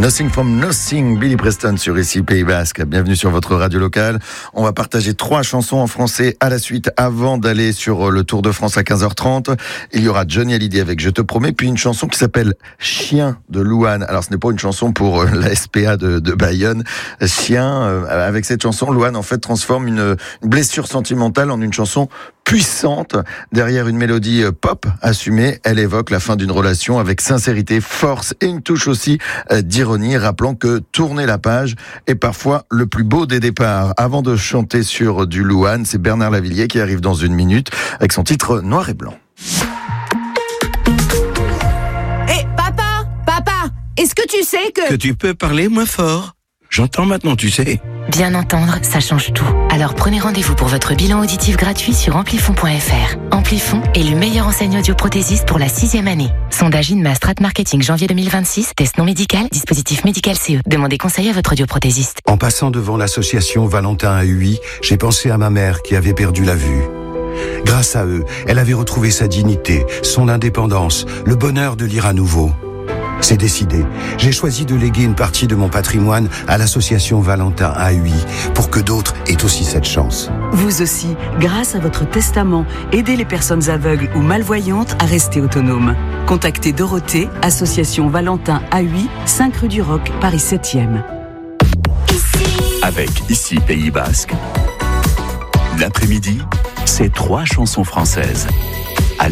Nothing from Nothing, Billy Preston sur ici Pays Basque. Bienvenue sur votre radio locale. On va partager 3 chansons en français à la suite avant d'aller sur le Tour de France à 15h30. Il y aura Johnny Hallyday avec Je te promets, puis une chanson qui s'appelle Chien de Louane. Alors ce n'est pas une chanson pour la SPA de Bayonne. Chien, avec cette chanson, Louane en fait transforme une blessure sentimentale en une chanson puissante. Derrière une mélodie pop assumée, elle évoque la fin d'une relation avec sincérité, force et une touche aussi d'ironie, rappelant que tourner la page est parfois le plus beau des départs. Avant de chanter sur du Louane, c'est Bernard Lavilliers qui arrive dans une minute avec son titre Noir et Blanc. Hé, papa, est-ce que tu sais que tu peux parler moins fort? J'entends maintenant, tu sais. Bien entendre, ça change tout. Alors prenez rendez-vous pour votre bilan auditif gratuit sur amplifon.fr. Amplifon, élu meilleure enseigne audioprothésiste pour la 6e année. Sondage INMA Strat Marketing janvier 2026, test non médical, dispositif médical CE. Demandez conseil à votre audioprothésiste. En passant devant l'association Valentin AUI, j'ai pensé à ma mère qui avait perdu la vue. Grâce à eux, elle avait retrouvé sa dignité, son indépendance, le bonheur de lire à nouveau. C'est décidé. J'ai choisi de léguer une partie de mon patrimoine à l'association Valentin AUI pour que d'autres aient aussi cette chance. Vous aussi, grâce à votre testament, aidez les personnes aveugles ou malvoyantes à rester autonomes. Contactez Dorothée, association Valentin AUI, 5 rue du Roc, Paris 7e. Avec ici Pays Basque, l'après-midi, c'est 3 chansons françaises.